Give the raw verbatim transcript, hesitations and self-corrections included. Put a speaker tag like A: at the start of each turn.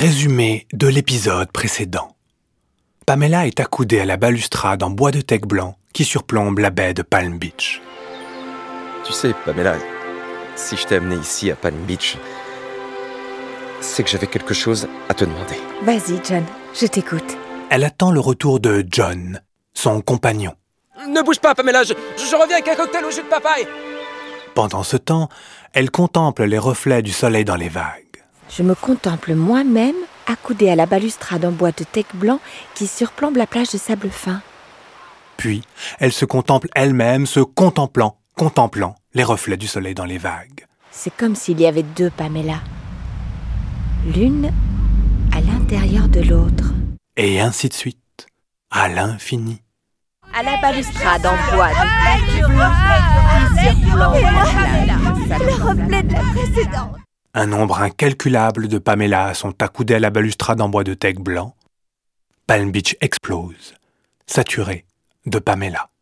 A: Résumé de l'épisode précédent. Pamela est accoudée à la balustrade en bois de teck blanc qui surplombe la baie de Palm Beach.
B: Tu sais, Pamela, si je t'ai amené ici à Palm Beach, c'est que j'avais quelque chose à te demander.
C: Vas-y, John, je t'écoute.
A: Elle attend le retour de John, son compagnon.
B: Ne bouge pas, Pamela, je, je reviens avec un cocktail au jus de papaye.
A: Pendant ce temps, elle contemple les reflets du soleil dans les vagues.
C: Je me contemple moi-même, accoudée à la balustrade en bois de teck blanc qui surplombe la plage de sable fin.
A: Puis, elle se contemple elle-même, se contemplant, contemplant les reflets du soleil dans les vagues.
C: C'est comme s'il y avait deux Pamela. L'une à l'intérieur de l'autre.
A: Et ainsi de suite, à l'infini.
C: À la balustrade en bois de teck blanc qui surplombe la plage. Le reflet de la précédente.
A: Un nombre incalculable de Pamela sont accoudées à la balustrade en bois de teck blanc. Palm Beach explose, saturé de Pamela.